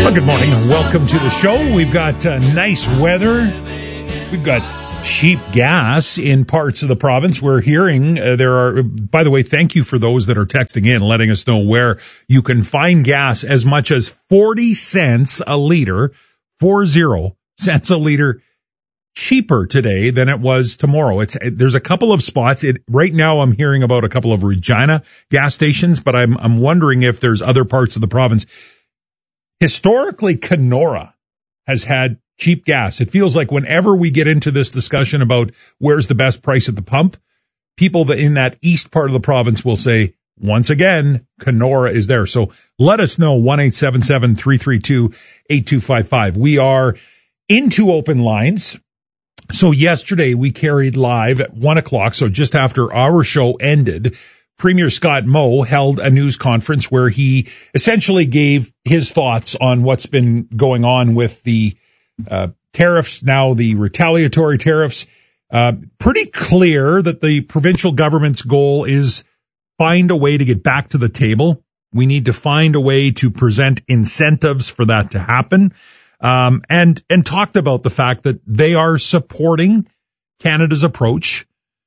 Well, good morning and welcome to the show. We've got nice weather. We've got cheap gas in parts of the province. We're hearing there are, by the way, thank you for those that are texting in, letting us know where you can find gas as much as 40 cents a liter, 40 cents a liter cheaper today than it was tomorrow. There's a couple of spots. Right now I'm hearing about a couple of Regina gas stations, but I'm wondering if there's other parts of the province. Historically, Kenora has had cheap gas. It feels like whenever we get into this discussion about where's the best price at the pump, people in that east part of the province will say, once again, Kenora is there. So let us know, 1-877-332-8255. We are into open lines. So yesterday we carried live at 1:00, so just after our show ended, Premier Scott Moe held a news conference where he essentially gave his thoughts on what's been going on with the tariffs, now the retaliatory tariffs. Pretty clear that the provincial government's goal is find a way to get back to the table. We need to find a way to present incentives for that to happen. And talked about the fact that they are supporting Canada's approach,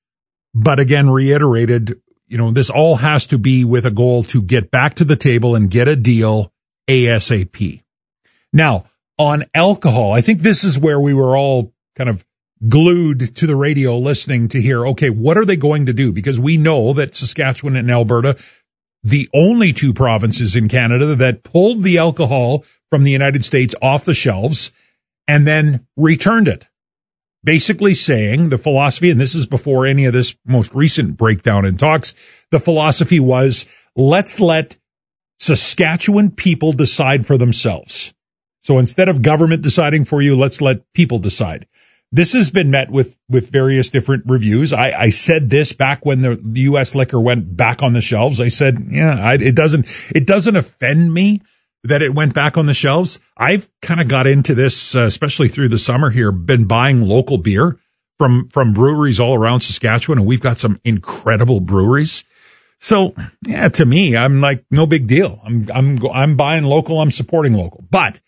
but again reiterated, this all has to be with a goal to get back to the table and get a deal ASAP. Now, on alcohol, I think this is where we were all kind of glued to the radio listening to hear, okay, what are they going to do? Because we know that Saskatchewan and Alberta, the only two provinces in Canada that pulled the alcohol from the United States off the shelves and then returned it. Basically saying the philosophy, and this is before any of this most recent breakdown in talks, the philosophy was, let's let Saskatchewan people decide for themselves. So instead of government deciding for you, let's let people decide. This has been met with various different reviews. I said this back when the U.S. liquor went back on the shelves. I said, it doesn't offend me that it went back on the shelves. I've kind of got into this, especially through the summer here, been buying local beer from breweries all around Saskatchewan, and we've got some incredible breweries. So, to me, I'm like, no big deal. I'm buying local. I'm supporting local. But,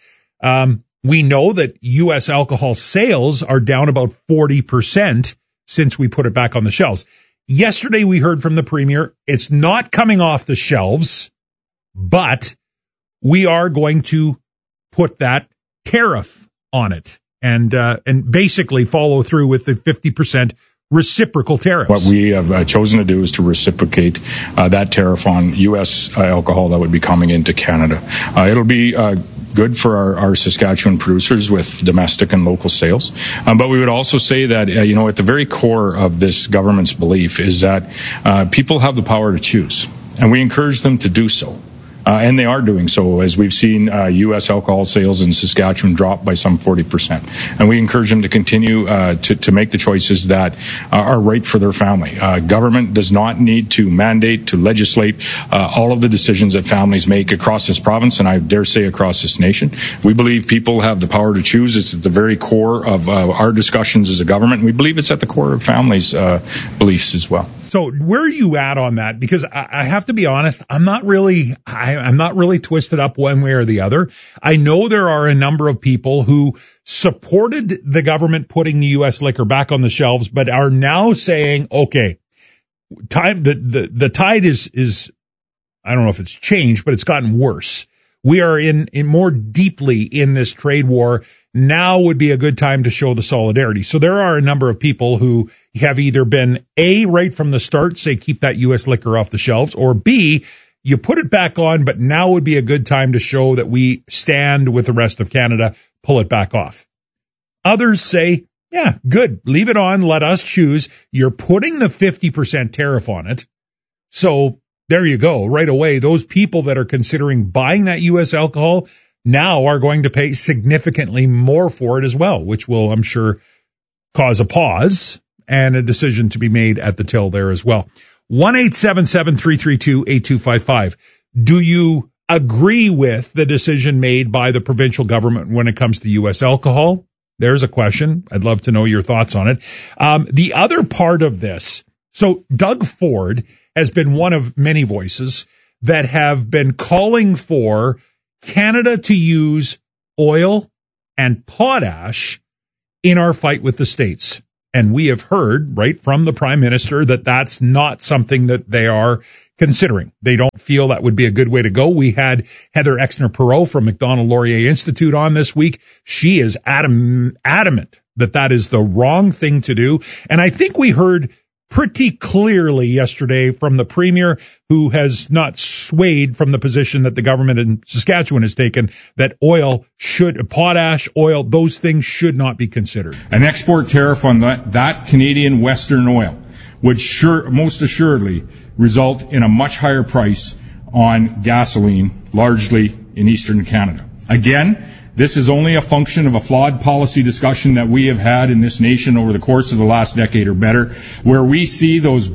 we know that U.S. alcohol sales are down about 40% since we put it back on the shelves. Yesterday, we heard from the Premier, it's not coming off the shelves, but we are going to put that tariff on it and basically follow through with the 50% reciprocal tariffs. What we have chosen to do is to reciprocate that tariff on U.S. alcohol that would be coming into Canada. It'll be good for our Saskatchewan producers with domestic and local sales. But we would also say that, at the very core of this government's belief is that people have the power to choose, and we encourage them to do so. And they are doing so, as we've seen U.S. alcohol sales in Saskatchewan drop by some 40%. And we encourage them to continue to make the choices that are right for their family. Government does not need to mandate, to legislate all of the decisions that families make across this province, and I dare say across this nation. We believe people have the power to choose. It's at the very core of our discussions as a government. We believe it's at the core of families' beliefs as well. So where are you at on that? Because I have to be honest, I'm not really twisted up one way or the other. I know there are a number of people who supported the government putting the U.S. liquor back on the shelves, but are now saying, okay, the tide is, I don't know if it's changed, but it's gotten worse. We are in more deeply in this trade war. Now would be a good time to show the solidarity. So there are a number of people who have either been A, right from the start, say keep that U.S. liquor off the shelves, or B, you put it back on, but now would be a good time to show that we stand with the rest of Canada, pull it back off. Others say, yeah, good, leave it on, let us choose. You're putting the 50% tariff on it. So there you go. Right away, those people that are considering buying that U.S. alcohol now are going to pay significantly more for it as well, which will, I'm sure, cause a pause and a decision to be made at the till there as well. 1-877-332-8255. Do you agree with the decision made by the provincial government when it comes to U.S. alcohol? There's a question. I'd love to know your thoughts on it. The other part of this, so Doug Ford has been one of many voices that have been calling for Canada to use oil and potash in our fight with the states. And we have heard right from the Prime Minister that that's not something that they are considering. They don't feel that would be a good way to go. We had Heather Exner-Perot from Macdonald Laurier Institute on this week. She is adamant that that is the wrong thing to do. And I think we heard pretty clearly yesterday from the Premier, who has not swayed from the position that the government in Saskatchewan has taken, that potash, oil, those things should not be considered. An export tariff on that Canadian Western oil would most assuredly result in a much higher price on gasoline, largely in Eastern Canada. Again, this is only a function of a flawed policy discussion that we have had in this nation over the course of the last decade or better, where we see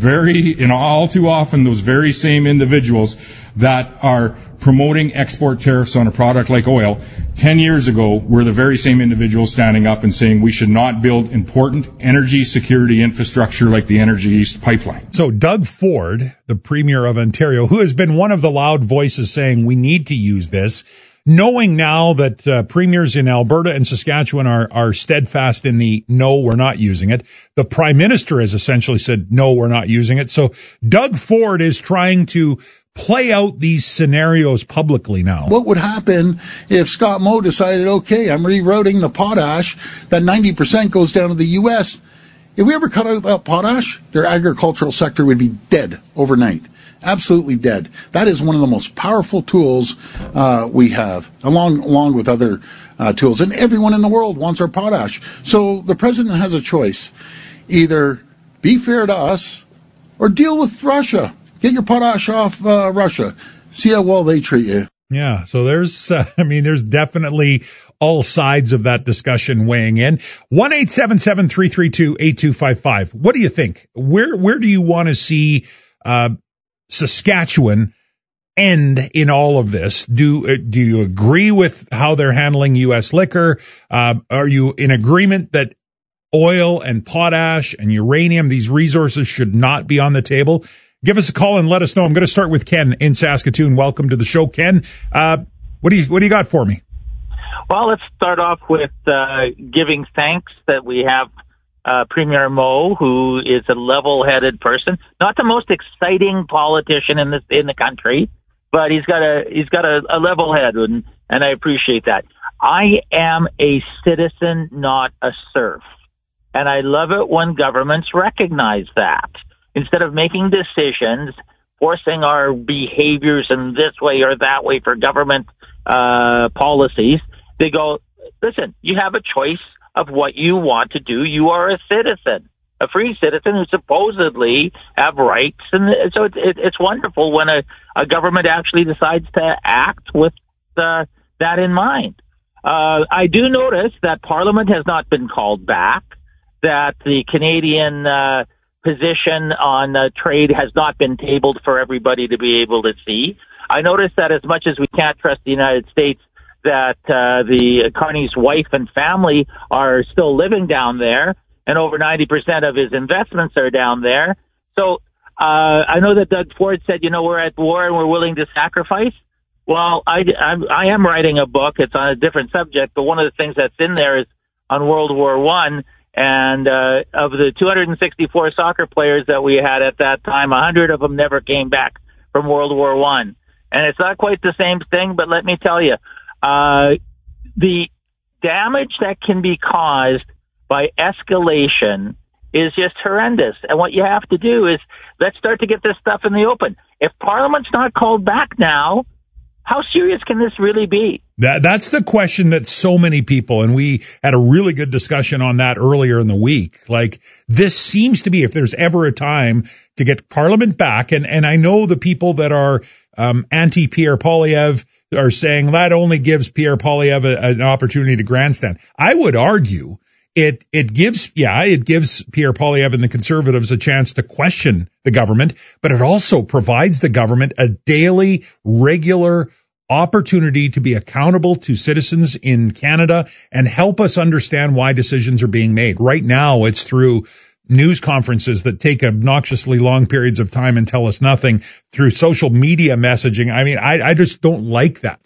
all too often, those very same individuals that are promoting export tariffs on a product like oil 10 years ago were the very same individuals standing up and saying we should not build important energy security infrastructure like the Energy East pipeline. So Doug Ford, the Premier of Ontario, who has been one of the loud voices saying we need to use this, knowing now that premiers in Alberta and Saskatchewan are steadfast in the no, we're not using it. The Prime Minister has essentially said, no, we're not using it. So Doug Ford is trying to play out these scenarios publicly now. What would happen if Scott Moe decided, okay, I'm rerouting the potash, that 90% goes down to the U.S. If we ever cut out that potash, their agricultural sector would be dead overnight. Absolutely dead. That is one of the most powerful tools we have, along with other tools. And everyone in the world wants our potash. So the president has a choice. Either be fair to us or deal with Russia. Get your potash off Russia. See how well they treat you. Yeah, so there's definitely all sides of that discussion weighing in. 1-877-332-8255. What do you think? Where do you want to see Saskatchewan end in all of this? Do you agree with how they're handling U.S. liquor? Are you in agreement that oil and potash and uranium, these resources should not be on the table? Give us a call and let us know. I'm going to start with Ken in Saskatoon. Welcome to the show, Ken. What do you got for me? Well, let's start off with giving thanks that we have Premier Moe, who is a level-headed person, not the most exciting politician in the country, but he's got a level head, and I appreciate that. I am a citizen, not a serf, and I love it when governments recognize that. Instead of making decisions, forcing our behaviors in this way or that way for government policies, they go, listen, you have a choice of what you want to do. You are a citizen, a free citizen who supposedly have rights. And so it's wonderful when a government actually decides to act with that in mind. I do notice that Parliament has not been called back, that the Canadian position on trade has not been tabled for everybody to be able to see. I notice that as much as we can't trust the United States, that the Carney's wife and family are still living down there, and over 90% of his investments are down there. So I know that Doug Ford said, we're at war and we're willing to sacrifice. Well, I am writing a book. It's on a different subject, but one of the things that's in there is on World War I. And of the 264 soccer players that we had at that time, 100 of them never came back from World War I. And it's not quite the same thing, but let me tell you, the damage that can be caused by escalation is just horrendous. And what you have to do is let's start to get this stuff in the open. If Parliament's not called back now, how serious can this really be? That's the question that so many people, and we had a really good discussion on that earlier in the week. Like, this seems to be, if there's ever a time to get Parliament back, and I know the people that are anti-Pierre Poilievre are saying that only gives Pierre Poilievre an opportunity to grandstand. I would argue it gives Pierre Poilievre and the Conservatives a chance to question the government, but it also provides the government a daily, regular opportunity to be accountable to citizens in Canada and help us understand why decisions are being made. Right now, it's through news conferences that take obnoxiously long periods of time and tell us nothing, through social media messaging. I mean, I just don't like that.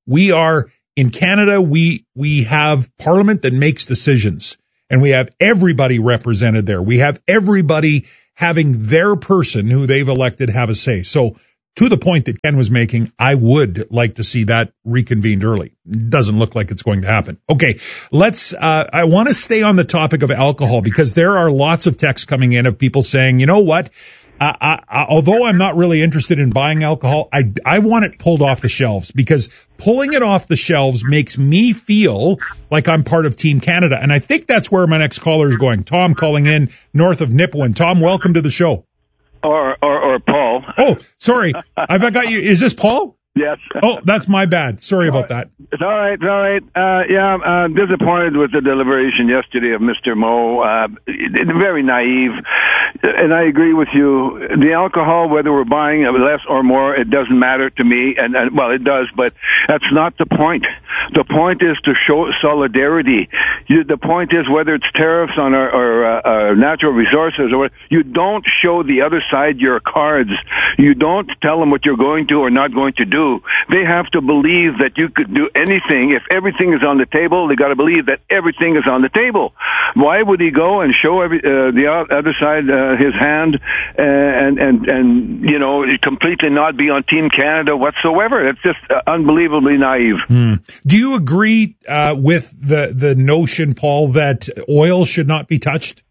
We are in Canada. We have Parliament that makes decisions, and we have everybody represented there. We have everybody having their person who they've elected have a say. So to the point that Ken was making, I would like to see that reconvened early. Doesn't look like it's going to happen. Okay, I want to stay on the topic of alcohol because there are lots of texts coming in of people saying, you know what? Although I'm not really interested in buying alcohol, I want it pulled off the shelves because pulling it off the shelves makes me feel like I'm part of Team Canada. And I think that's where my next caller is going. Tom calling in north of Nipawin. Tom, welcome to the show. Or Paul. Oh, sorry. I've got you. Is this Paul? Yes. Oh, that's my bad. Sorry about that. It's all right. I'm disappointed with the deliberation yesterday of Mr. Moe. Very naive. And I agree with you. The alcohol, whether we're buying less or more, it doesn't matter to me. And well, it does, but that's not the point. The point is to show solidarity. The point is whether it's tariffs on our natural resources or what, you don't show the other side your cards. You don't tell them what you're going to or not going to do. They have to believe that you could do anything. If everything is on the table, they got to believe that everything is on the table. Why would he go and show the other side his hand and completely not be on Team Canada whatsoever? It's just unbelievably naive. Do you agree with the notion, Paul, that oil should not be touched?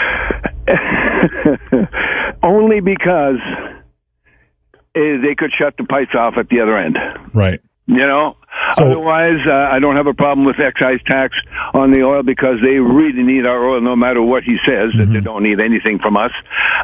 Only because they could shut the pipes off at the other end. Right. So, otherwise, I don't have a problem with excise tax on the oil because they really need our oil no matter what he says, that they don't need anything from us.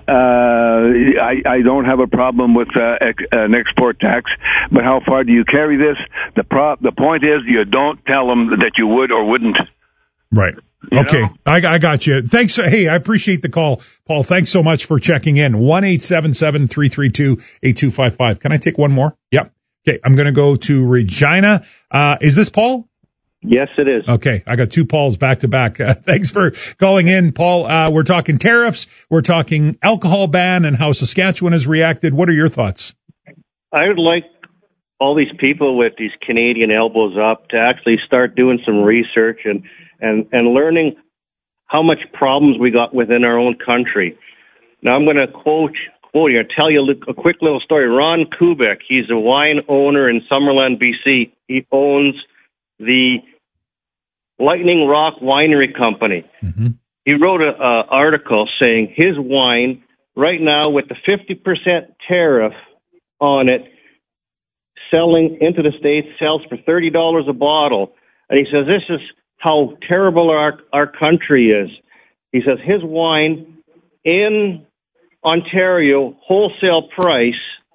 I don't have a problem with an export tax, but how far do you carry this? The point is you don't tell them that you would or wouldn't. Right. Okay. I got you. Thanks. Hey, I appreciate the call, Paul. Thanks so much for checking in. 1-877-332-8255. Can I take one more? Yep. Okay. I'm going to go to Regina. Is this Paul? Yes, it is. Okay. I got two Pauls back to back. Thanks for calling in, Paul. We're talking tariffs. We're talking alcohol ban and how Saskatchewan has reacted. What are your thoughts? I would like all these people with these Canadian elbows up to actually start doing some research and learning how much problems we got within our own country. Now, I'm going to quote you, tell you a quick little story. Ron Kubik, he's a wine owner in Summerland, BC. He owns the Lightning Rock Winery Company. Mm-hmm. He wrote an article saying his wine, right now with the 50% tariff on it, selling into the States, sells for $30 a bottle. And he says, this is how terrible our country is. He says his wine in Ontario, wholesale price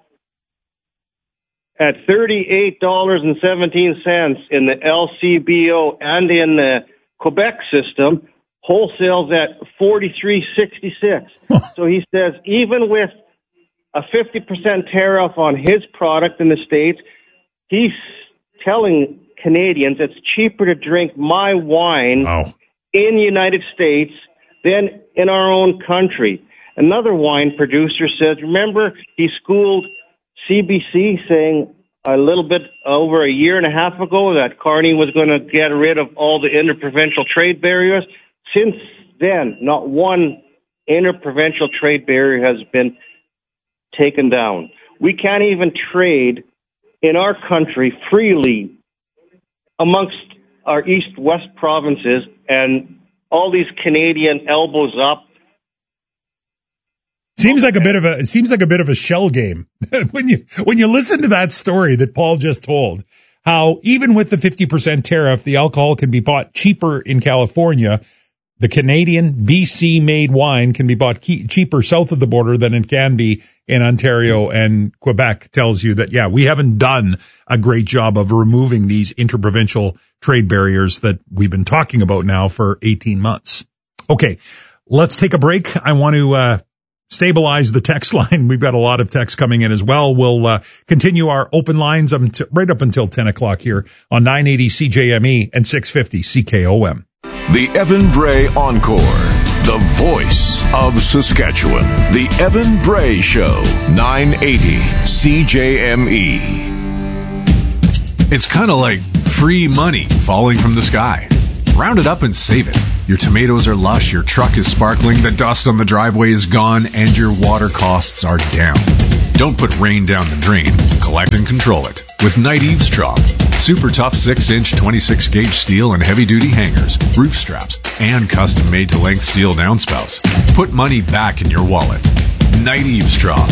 at $38.17 in the LCBO and in the Quebec system, wholesales at $43.66. So he says even with a 50% tariff on his product in the States, he's telling Canadians it's cheaper to drink my wine in the United States than in our own country. Another wine producer says, remember, he schooled CBC saying a little bit over a year and a half ago that Carney was going to get rid of all the interprovincial trade barriers. Since then, not one interprovincial trade barrier has been taken down. We can't even trade in our country freely amongst our east-west provinces, and all these Canadian elbows up. Seems like a bit of a shell game when you listen to that story that Paul just told. How even with the 50% tariff, the alcohol can be bought cheaper in California. The Canadian BC-made wine can be bought cheaper south of the border than it can be in Ontario and Quebec. Tells you that, yeah, we haven't done a great job of removing these interprovincial trade barriers that we've been talking about now for 18 months. Okay, let's take a break. I want to stabilize the text line. We've got a lot of texts coming in as well. We'll continue our open lines right up until 10 o'clock here on 980 CJME and 650 CKOM. The Evan Bray Encore, the voice of Saskatchewan. The Evan Bray Show, 980 CJME. It's kind of like free money falling from the sky. Round it up and save it. Your tomatoes are lush, your truck is sparkling, the dust on the driveway is gone, and your water costs are down. Don't put rain down the drain. Collect and control it with Knight Eavesdrop. Super tough 6-inch 26-gauge steel and heavy-duty hangers, roof straps, and custom-made to length steel downspouts. Put money back in your wallet. Knight Eavesdrop.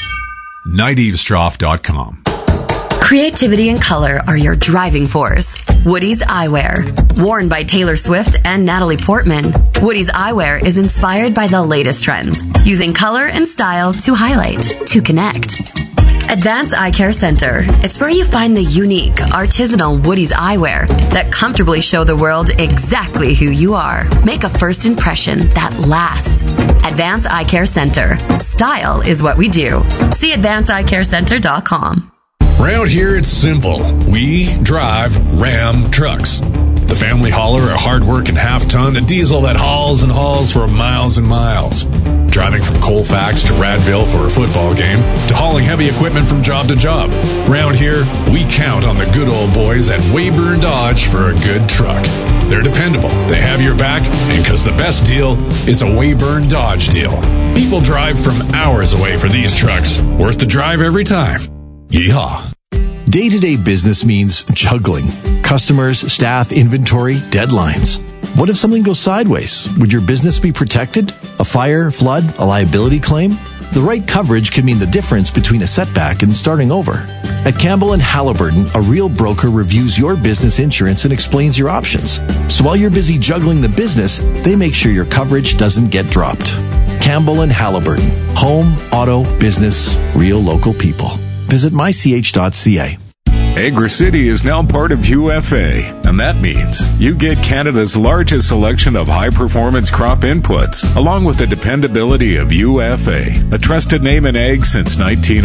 KnightEavesdrop.com. Creativity and color are your driving force. Woody's Eyewear. Worn by Taylor Swift and Natalie Portman, Woody's Eyewear is inspired by the latest trends, using color and style to highlight, to connect. Advance Eye Care Center. It's where you find the unique, artisanal Woody's eyewear that comfortably show the world exactly who you are. Make a first impression that lasts. Advance Eye Care Center. Style is what we do. See AdvanceEyeCareCenter.com. Around here, it's simple. We drive Ram trucks. The family hauler, a hard-working half-ton, a diesel that hauls and hauls for miles and miles. Driving from Colfax to Radville for a football game, to hauling heavy equipment from job to job. Around here, we count on the good old boys at Weyburn Dodge for a good truck. They're dependable, they have your back, and because the best deal is a Weyburn Dodge deal. People drive from hours away for these trucks. Worth the drive every time. Yeehaw. Day-to-day business means juggling. Customers, staff, inventory, deadlines. What if something goes sideways? Would your business be protected? A fire, flood, a liability claim? The right coverage can mean the difference between a setback and starting over. At Campbell & Halliburton, a real broker reviews your business insurance and explains your options. So while you're busy juggling the business, they make sure your coverage doesn't get dropped. Campbell & Halliburton. Home, auto, business, real local people. Visit mych.ca. AgriCity is now part of UFA, and that means you get Canada's largest selection of high-performance crop inputs, along with the dependability of UFA, a trusted name in ag since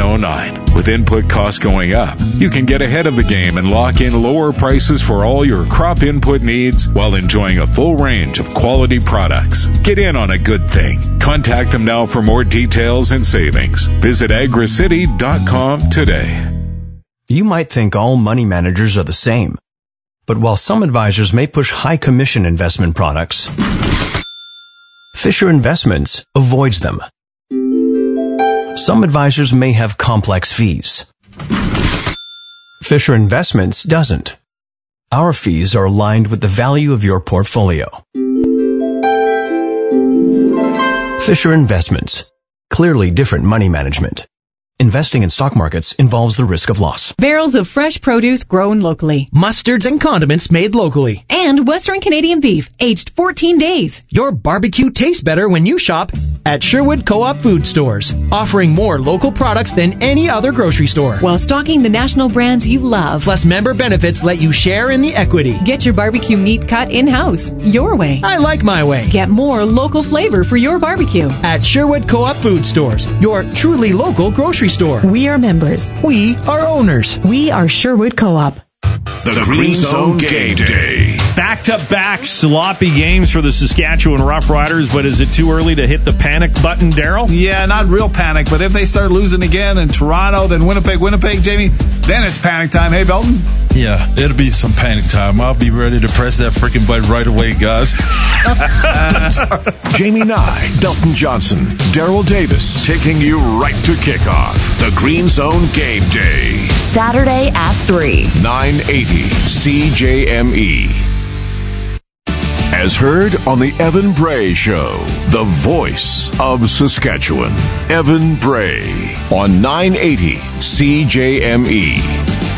1909. With input costs going up, you can get ahead of the game and lock in lower prices for all your crop input needs while enjoying a full range of quality products. Get in on a good thing. Contact them now for more details and savings. Visit agricity.com today. You might think all money managers are the same. But while some advisors may push high commission investment products, Fisher Investments avoids them. Some advisors may have complex fees. Fisher Investments doesn't. Our fees are aligned with the value of your portfolio. Fisher Investments. Clearly different money management. Investing in stock markets involves the risk of loss. Barrels of fresh produce grown locally. Mustards and condiments made locally. And Western Canadian beef aged 14 days. Your barbecue tastes better when you shop at Sherwood Co-op Food Stores, offering more local products than any other grocery store. While stocking the national brands you love. Plus member benefits let you share in the equity. Get your barbecue meat cut in-house, your way. I like my way. Get more local flavor for your barbecue. At Sherwood Co-op Food Stores, your truly local grocery store. We are members. We are owners. We are Sherwood Co-op. The Green Zone Game Day. Back-to-back sloppy games for the Saskatchewan Roughriders, but is it too early to hit the panic button, Daryl? Yeah, not real panic, but if they start losing again in Toronto, then Winnipeg, Jamie, then it's panic time. Hey, Belton? Yeah, it'll be some panic time. I'll be ready to press that freaking button right away, guys. Jamie Nye, Belton Johnson, Daryl Davis, taking you right to kickoff. The Green Zone Game Day. Saturday at 3. 980 CJME. As heard on the Evan Bray Show, the voice of Saskatchewan. Evan Bray on 980 CJME.